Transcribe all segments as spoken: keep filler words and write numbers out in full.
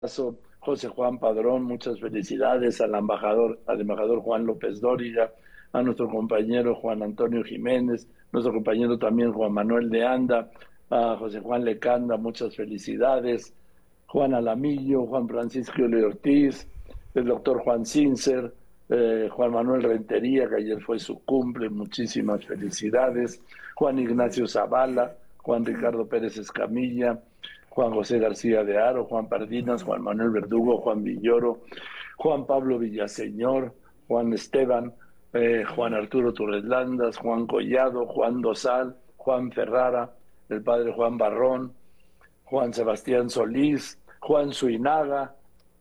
José Juan Padrón, muchas felicidades al embajador, al embajador Juan López Dóriga, a nuestro compañero Juan Antonio Jiménez, nuestro compañero también Juan Manuel de Anda, a José Juan Lecanda, muchas felicidades, Juan Alamillo, Juan Francisco L. Ortiz, el doctor Juan Sincer, eh, Juan Manuel Rentería, que ayer fue su cumple, muchísimas felicidades, Juan Ignacio Zavala, Juan Ricardo Pérez Escamilla, Juan José García de Haro, Juan Pardinas, Juan Manuel Verdugo, Juan Villoro, Juan Pablo Villaseñor, Juan Esteban, eh, Juan Arturo Torres Landas, Juan Collado, Juan Dosal, Juan Ferrara, el padre Juan Barrón, Juan Sebastián Solís, Juan Suinaga,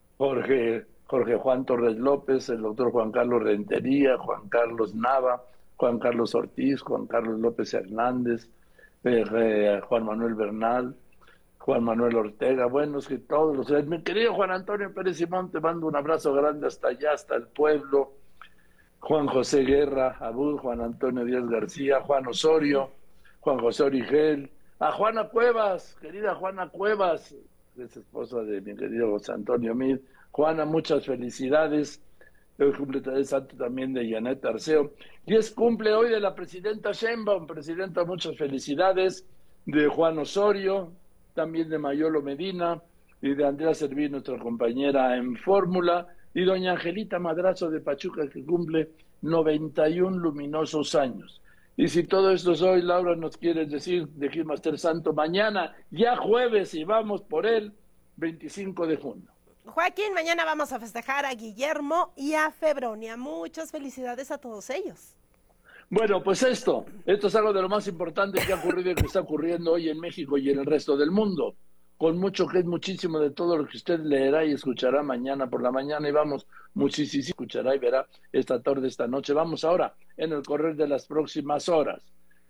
Jorge, Jorge Juan Torres López, el doctor Juan Carlos Rentería, Juan Carlos Nava, Juan Carlos Ortiz, Juan Carlos López Hernández, eh, eh, Juan Manuel Bernal, Juan Manuel Ortega, bueno, es que todos los... Mi querido Juan Antonio Pérez Simón, te mando un abrazo grande hasta allá, hasta el pueblo. Juan José Guerra, Abud, Juan Antonio Díaz García, Juan Osorio, Juan José Origel, a Juana Cuevas, querida Juana Cuevas, es esposa de mi querido José Antonio Mid. Juana, muchas felicidades. Hoy cumple el santo también de Janet Arceo. Y es cumple hoy de la presidenta Sheinbaum. Presidenta, muchas felicidades. De Juan Osorio, también de Mayolo Medina y de Andrea Servín, nuestra compañera en Fórmula, y doña Angelita Madrazo de Pachuca, que cumple noventa y un luminosos años. Y si todo esto es hoy, Laura, nos quiere decir de Gimaster Santo mañana, ya jueves, y vamos por el veinticinco de junio. Joaquín, mañana vamos a festejar a Guillermo y a Febronia. Muchas felicidades a todos ellos. Bueno, pues esto, esto es algo de lo más importante que ha ocurrido y que está ocurriendo hoy en México y en el resto del mundo. Con mucho que es muchísimo de todo lo que usted leerá y escuchará mañana por la mañana, y vamos, muchísimo escuchará y verá esta tarde, esta noche. Vamos ahora en el correr de las próximas horas.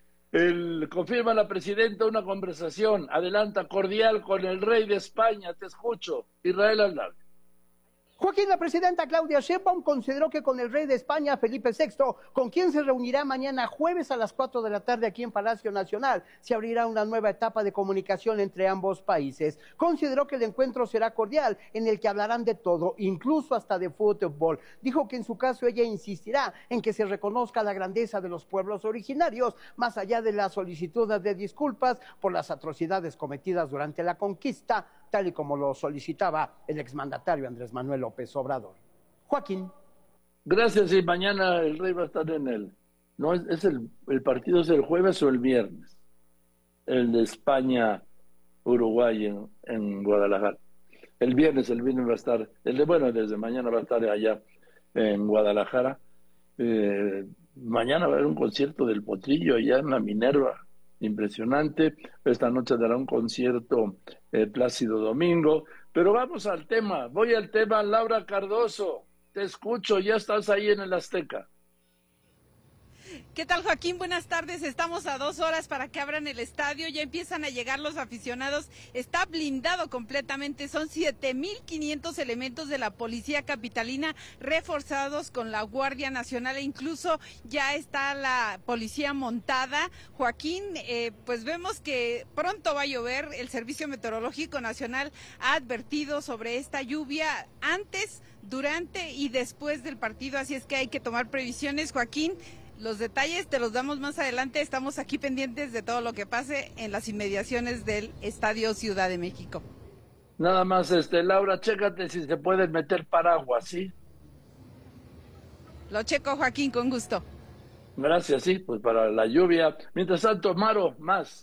El, confirma la presidenta una conversación, adelanta cordial con el rey de España. Te escucho, Israel Aldab. Joaquín, la presidenta Claudia Sheinbaum consideró que con el rey de España, Felipe sexto, con quien se reunirá mañana jueves a las cuatro de la tarde aquí en Palacio Nacional, se abrirá una nueva etapa de comunicación entre ambos países. Consideró que el encuentro será cordial, en el que hablarán de todo, incluso hasta de fútbol. Dijo que en su caso ella insistirá en que se reconozca la grandeza de los pueblos originarios, más allá de la solicitud de disculpas por las atrocidades cometidas durante la conquista, tal y como lo solicitaba el exmandatario Andrés Manuel López Obrador. Joaquín. Gracias, y mañana el rey va a estar en el... ¿No es, es el, el partido es el jueves o el viernes? El de España-Uruguay en, en Guadalajara. El viernes, el viernes va a estar... El de, bueno, desde mañana va a estar allá en Guadalajara. Eh, mañana va a haber un concierto del Potrillo allá en la Minerva. Impresionante. Esta noche dará un concierto eh, Plácido Domingo. Pero vamos al tema, voy al tema. Laura Cardoso, te escucho, ya estás ahí en el Azteca. ¿Qué tal, Joaquín? Buenas tardes. Estamos a dos horas para que abran el estadio. Ya empiezan a llegar los aficionados. Está blindado completamente. Son siete mil quinientos elementos de la Policía Capitalina reforzados con la Guardia Nacional, e incluso ya está la policía montada. Joaquín, eh, pues vemos que pronto va a llover. El Servicio Meteorológico Nacional ha advertido sobre esta lluvia antes, durante y después del partido. Así es que hay que tomar previsiones, Joaquín. Los detalles te los damos más adelante. Estamos aquí pendientes de todo lo que pase en las inmediaciones del Estadio Ciudad de México. Nada más, este, Laura, chécate si se pueden meter paraguas, ¿sí? Lo checo, Joaquín, con gusto. Gracias, sí, pues para la lluvia. Mientras tanto, Maro, más.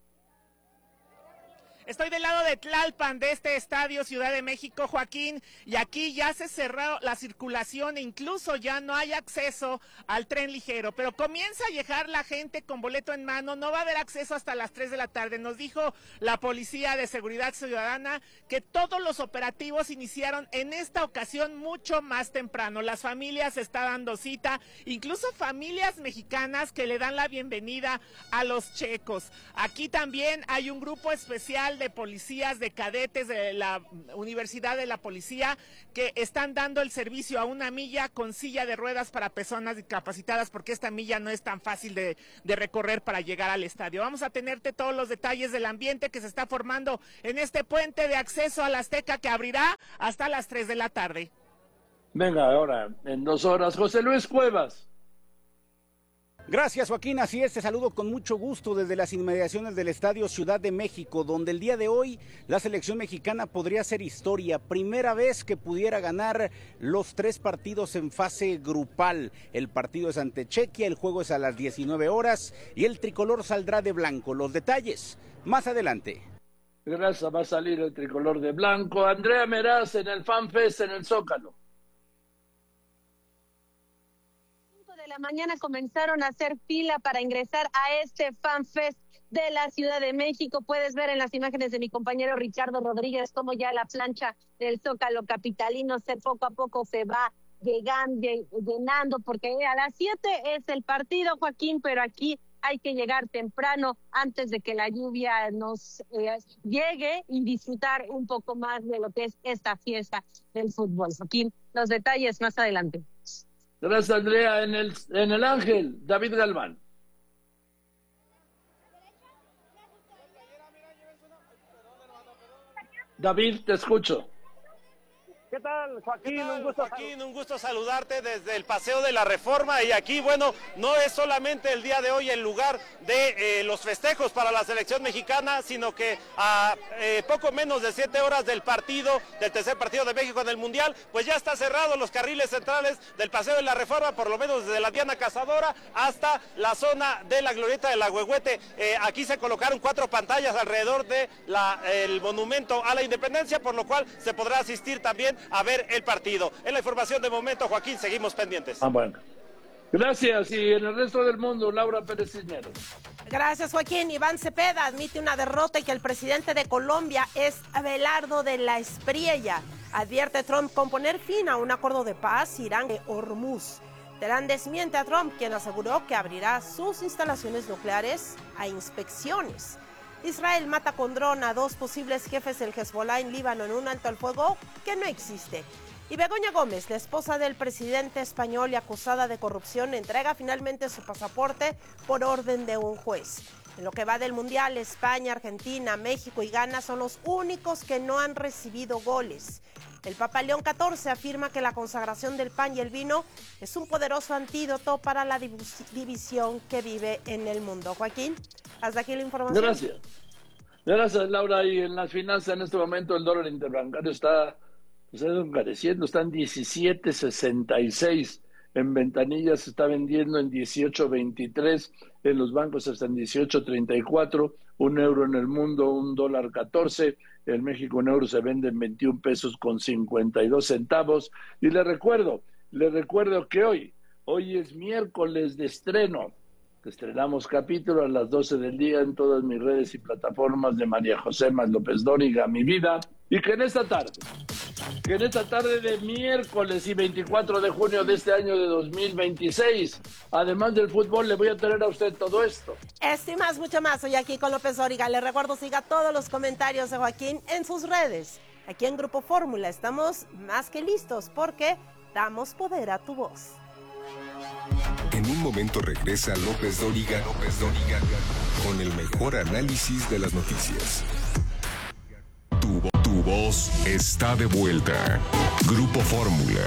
Estoy del lado de Tlalpan, de este estadio Ciudad de México, Joaquín, y aquí ya se cerró la circulación e incluso ya no hay acceso al tren ligero, pero comienza a llegar la gente con boleto en mano. No va a haber acceso hasta las tres de la tarde. Nos dijo la Policía de Seguridad Ciudadana que todos los operativos iniciaron en esta ocasión mucho más temprano. Las familias se están dando cita, incluso familias mexicanas que le dan la bienvenida a los checos. Aquí también hay un grupo especial Nacional de Policías de Cadetes de la Universidad de la Policía, que están dando el servicio a una milla con silla de ruedas para personas discapacitadas, porque esta milla no es tan fácil de, de recorrer para llegar al estadio. Vamos a tenerte todos los detalles del ambiente que se está formando en este puente de acceso a la Azteca, que abrirá hasta las tres de la tarde. Venga, ahora, en dos horas, José Luis Cuevas. Gracias, Joaquín. Así es, te saludo con mucho gusto desde las inmediaciones del Estadio Ciudad de México, donde el día de hoy la selección mexicana podría hacer historia. Primera vez que pudiera ganar los tres partidos en fase grupal. El partido es ante Chequia, el juego es a las diecinueve horas y el tricolor saldrá de blanco. Los detalles más adelante. Gracias, va a salir el tricolor de blanco. Andrea Meraz en el FanFest en el Zócalo. La mañana comenzaron a hacer fila para ingresar a este FanFest de la Ciudad de México. Puedes ver en las imágenes de mi compañero Ricardo Rodríguez cómo ya la plancha del Zócalo capitalino se poco a poco se va llegando, llenando, porque a las siete es el partido, Joaquín, pero aquí hay que llegar temprano antes de que la lluvia nos eh, llegue y disfrutar un poco más de lo que es esta fiesta del fútbol. Joaquín, los detalles más adelante. Gracias, Andrea. En el, en el Ángel, David Galván. David, te escucho. ¿Qué tal, Joaquín? ¿Qué tal, un gusto, Joaquín, un gusto saludarte desde el Paseo de la Reforma, y aquí, bueno, no es solamente el día de hoy el lugar de eh, los festejos para la selección mexicana, sino que a eh, poco menos de siete horas del partido, del tercer partido de México en el Mundial, pues ya está cerrado los carriles centrales del Paseo de la Reforma, por lo menos desde la Diana Cazadora hasta la zona de la Glorieta del Ahuehuete. Eh, aquí se colocaron cuatro pantallas alrededor de la, el monumento a la Independencia, por lo cual se podrá asistir también a ver el partido. En la información de momento, Joaquín, seguimos pendientes. Ah, bueno. Gracias. Y en el resto del mundo, Laura Pérez Cisneros. Gracias, Joaquín. Iván Cepeda admite una derrota y que el presidente de Colombia es Abelardo de la Espriella. Advierte Trump con poner fin a un acuerdo de paz Irán de Hormuz. Teherán desmiente a Trump, quien aseguró que abrirá sus instalaciones nucleares a inspecciones. Israel mata con dron a dos posibles jefes del Hezbollah en Líbano en un alto al fuego que no existe. Y Begoña Gómez, la esposa del presidente español y acusada de corrupción, entrega finalmente su pasaporte por orden de un juez. En lo que va del Mundial, España, Argentina, México y Ghana son los únicos que no han recibido goles. El Papa León catorce afirma que la consagración del pan y el vino es un poderoso antídoto para la división que vive en el mundo. Joaquín, hasta aquí la información. Gracias. Gracias, Laura. Y en las finanzas, en este momento, el dólar interbancario está, pues, encareciendo, está en diecisiete sesenta y seis. En ventanillas se está vendiendo en dieciocho veintitrés. En los bancos está en dieciocho treinta y cuatro. Un euro en el mundo, un dólar catorce. En México un euro se vende en veintiún pesos con cincuenta y dos centavos. Y le recuerdo, le recuerdo que hoy, hoy es miércoles de estreno. Estrenamos capítulo a las doce del día en todas mis redes y plataformas de María José Más López Dóriga, Mi Vida. Y que en esta tarde, que en esta tarde de miércoles y veinticuatro de junio de este año de dos mil veintiséis, además del fútbol, le voy a traer a usted todo esto. Esto y más, mucho más. Soy aquí con López Dóriga. Le recuerdo, siga todos los comentarios de Joaquín en sus redes. Aquí en Grupo Fórmula estamos más que listos porque damos poder a tu voz. En un momento regresa López Dóriga, López Dóriga, con el mejor análisis de las noticias. Tu, tu voz está de vuelta. Grupo Fórmula.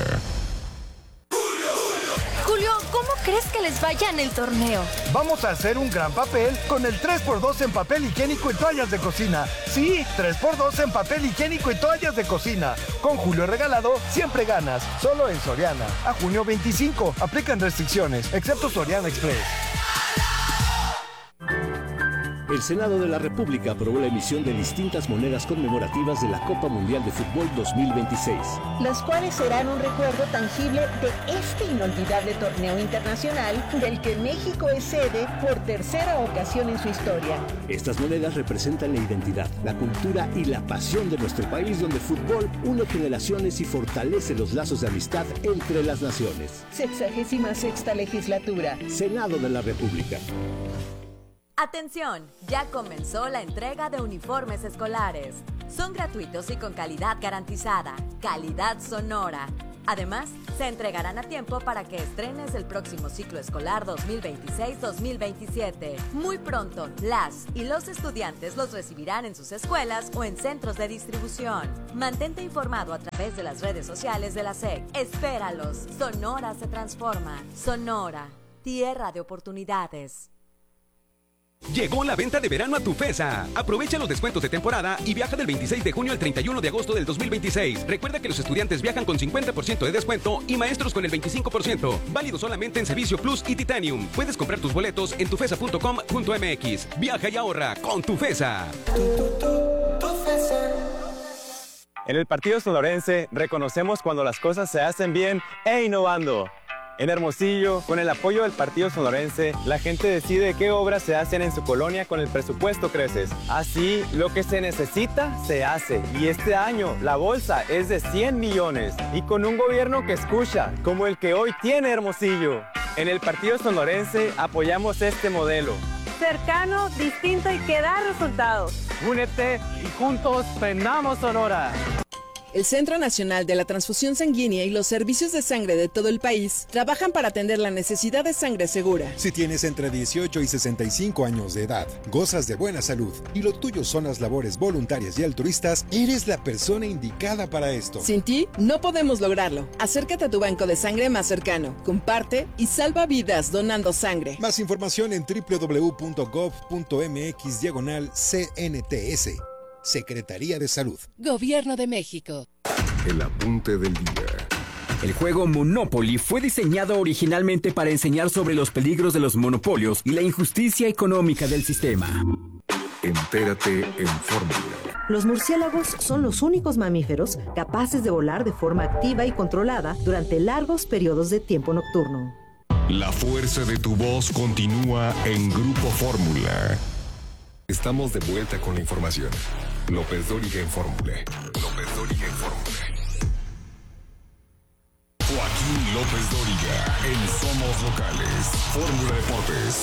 Julio, ¿cómo crees que les vaya en el torneo? Vamos a hacer un gran papel con el tres por dos en papel higiénico y toallas de cocina. Sí, tres por dos en papel higiénico y toallas de cocina. Con Julio regalado, siempre ganas. Solo en Soriana. A junio veinticinco. Aplican restricciones, excepto Soriana Express. El Senado de la República aprobó la emisión de distintas monedas conmemorativas de la Copa Mundial de Fútbol dos mil veintiséis. Las cuales serán un recuerdo tangible de este inolvidable torneo internacional del que México es sede por tercera ocasión en su historia. Estas monedas representan la identidad, la cultura y la pasión de nuestro país, donde el fútbol une generaciones y fortalece los lazos de amistad entre las naciones. Sexagésima sexta legislatura. Senado de la República. Atención, ya comenzó la entrega de uniformes escolares. Son gratuitos y con calidad garantizada, calidad Sonora. Además, se entregarán a tiempo para que estrenes el próximo ciclo escolar dos mil veintiséis dos mil veintisiete. Muy pronto, las y los estudiantes los recibirán en sus escuelas o en centros de distribución. Mantente informado a través de las redes sociales de la S E C. Espéralos. Sonora se transforma. Sonora, tierra de oportunidades. Llegó la venta de verano a Tufesa. Aprovecha los descuentos de temporada y viaja del veintiséis de junio al treinta y uno de agosto del dos mil veintiséis. Recuerda que los estudiantes viajan con cincuenta por ciento de descuento y maestros con el veinticinco por ciento. Válido solamente en Servicio Plus y Titanium. Puedes comprar tus boletos en tufesa punto com punto m x. Viaja y ahorra con Tufesa. En el Partido Sonorense reconocemos cuando las cosas se hacen bien e innovando. En Hermosillo, con el apoyo del Partido Sonorense, la gente decide qué obras se hacen en su colonia con el presupuesto Creces. Así, lo que se necesita, se hace. Y este año, la bolsa es de cien millones. Y con un gobierno que escucha, como el que hoy tiene Hermosillo. En el Partido Sonorense apoyamos este modelo. Cercano, distinto y que da resultados. Únete y juntos prendamos Sonora. El Centro Nacional de la Transfusión Sanguínea y los servicios de sangre de todo el país trabajan para atender la necesidad de sangre segura. Si tienes entre dieciocho y sesenta y cinco años de edad, gozas de buena salud y lo tuyo son las labores voluntarias y altruistas, eres la persona indicada para esto. Sin ti, no podemos lograrlo. Acércate a tu banco de sangre más cercano, comparte y salva vidas donando sangre. Más información en doble u doble u doble u punto gov punto m x diagonal C N T S. Secretaría de Salud. Gobierno de México. El apunte del día. El juego Monopoly fue diseñado originalmente para enseñar sobre los peligros de los monopolios y la injusticia económica del sistema. Entérate en Fórmula. Los murciélagos son los únicos mamíferos capaces de volar de forma activa y controlada durante largos periodos de tiempo nocturno. La fuerza de tu voz continúa en Grupo Fórmula. Estamos de vuelta con la información. López Dóriga en Fórmula. López Dóriga en Fórmula. Joaquín López Dóriga en Somos Locales. Fórmula Deportes.